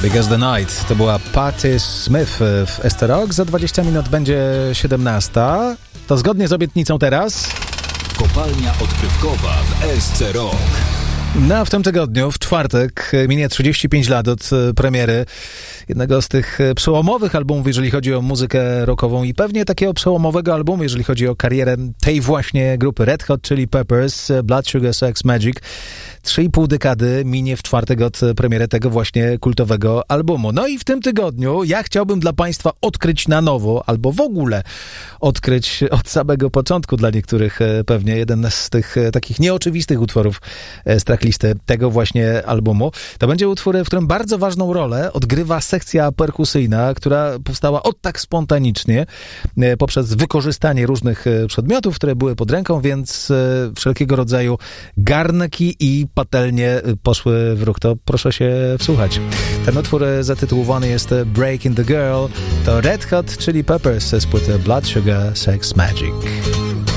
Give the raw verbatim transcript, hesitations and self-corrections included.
Because the Night to była Patti Smith w S T Rock. Za dwadzieścia minut będzie siedemnasta. To zgodnie z obietnicą teraz Kopalnia odkrywkowa w S C Rock. No, w tym tygodniu, w czwartek, minie trzydzieści pięć lat od premiery jednego z tych przełomowych albumów, jeżeli chodzi o muzykę rockową i pewnie takiego przełomowego albumu, jeżeli chodzi o karierę tej właśnie grupy Red Hot Chili Peppers, Blood Sugar Sex Magik. Trzy i pół dekady minie w czwartek od premiery tego właśnie kultowego albumu. No i w tym tygodniu ja chciałbym dla Państwa odkryć na nowo, albo w ogóle odkryć od samego początku dla niektórych pewnie jeden z tych takich nieoczywistych utworów z tracklisty tego właśnie albumu. To będzie utwór, w którym bardzo ważną rolę odgrywa sekcja perkusyjna, która powstała od tak spontanicznie poprzez wykorzystanie różnych przedmiotów, które były pod ręką, więc wszelkiego rodzaju garnki i patelnie poszły w ruch. To proszę się wsłuchać. Ten utwór zatytułowany jest Breaking the Girl. To Red Hot Chili Peppers z płyty Blood Sugar Sex Magik.